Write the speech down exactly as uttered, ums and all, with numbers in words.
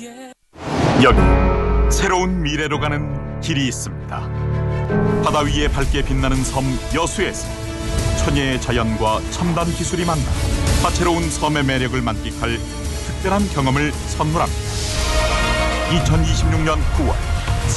여기 새로운 미래로 가는 길이 있습니다. 바다 위에 밝게 빛나는 섬 여수에서 천혜의 자연과 첨단 기술이 만나 다채로운 섬의 매력을 만끽할 특별한 경험을 선물합니다. 이천이십육 년 구월